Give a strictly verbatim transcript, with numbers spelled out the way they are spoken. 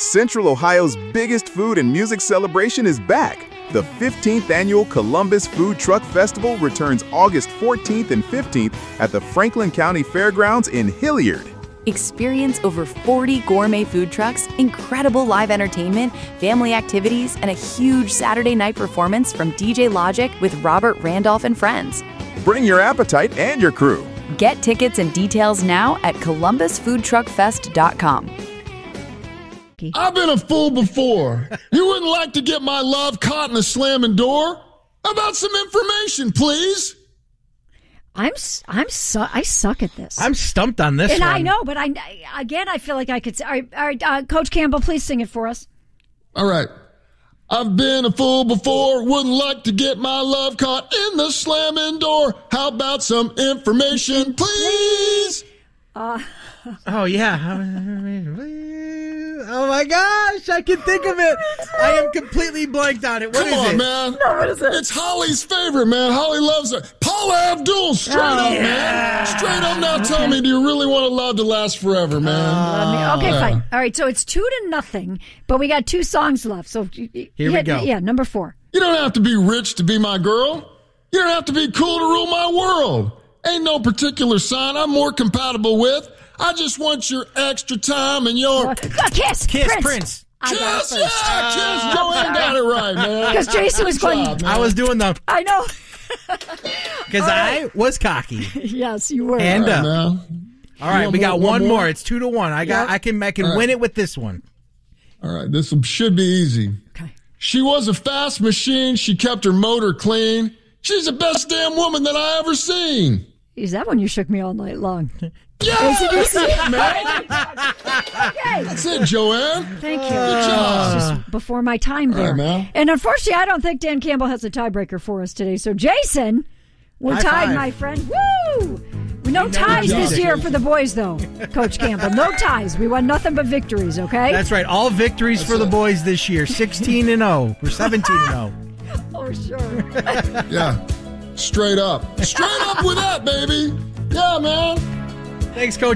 Central Ohio's biggest food and music celebration is back. The fifteenth Annual Columbus Food Truck Festival returns August fourteenth and fifteenth at the Franklin County Fairgrounds in Hilliard. Experience over forty gourmet food trucks, incredible live entertainment, family activities, and a huge Saturday night performance from D J Logic with Robert Randolph and friends. Bring your appetite and your crew. Get tickets and details now at columbus food truck fest dot com. I've been a fool before. You wouldn't like to get my love caught in a slamming door? How about some information, please? I'm I'm su- I suck at this. I'm stumped on this and one. I know, but I again I feel like I could. All right, all right uh, Coach Campbell, please sing it for us. All right. I've been a fool before. Wouldn't like to get my love caught in the slamming door. How about some information, please? Uh, oh yeah. Oh my gosh, I can think of it. I am completely blanked on it. What Come is on, it? man. No, what is it? It's Holly's favorite, man. Holly loves it. Paula Abdul, straight Oh, up, yeah. man. Straight up now, tell me, do you really want a love to last forever, man? Uh, okay, yeah. fine. All right, so it's two to nothing, but we got two songs left. So here we go. Yeah, number four. You don't have to be rich to be my girl. You don't have to be cool to rule my world. Ain't no particular sign I'm more compatible with. I just want your extra time and your... Uh, kiss, Kiss Prince. Prince. I got Kiss, it yeah, first. kiss. Joanne got it right, man. Because Jason was Good going. job, man. I was doing the I know. because I was cocky. Yes, you were. And All right, up. man. All right, You we want got more- one one more. more? It's two to one. I got. Yeah. I can. I can All right. win it with this one. All right, this one should be easy. Okay. She was a fast machine. She kept her motor clean. She's the best damn woman that I ever seen. Is that when you shook me all night long? Yeah, A C D C. man. Okay. That's it, Joanne. Thank you. Good job. It's just before my time there. right, man. And unfortunately, I don't think Dan Campbell has a tiebreaker for us today. So, Jason, we're High tied, five. my friend. Woo! No ties job, this year Jason. for the boys, though, Coach Campbell. No ties. We want nothing but victories, okay? That's right. All victories for the boys this year. Sixteen and zero. We're seventeen and zero. Oh, sure. Yeah, straight up. Straight up with that, baby. Yeah, man. Thanks, Coach.